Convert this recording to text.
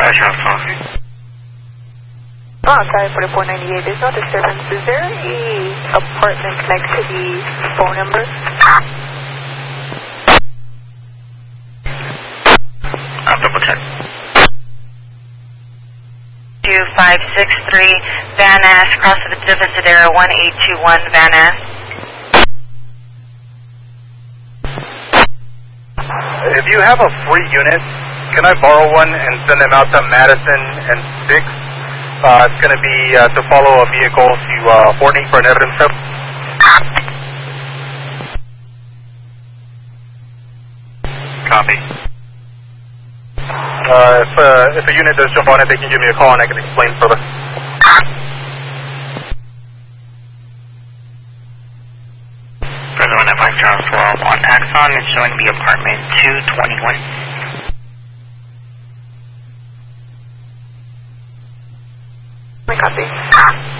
Charles 12. Oh, sorry for the 498. There's no disturbance. Is there a apartment next to the phone number? I'll double check. 2563 Van Ness, cross to the Divisadero 1821 Van Ness. If you have a free unit, can I borrow one and send them out to Madison and 6? It's going to be to follow a vehicle to Forney for an evidence trip. Copy. If a unit does jump on it, they can give me a call and I can explain further. Further 195 Charles 12 on Axon is showing the apartment 221. My copy.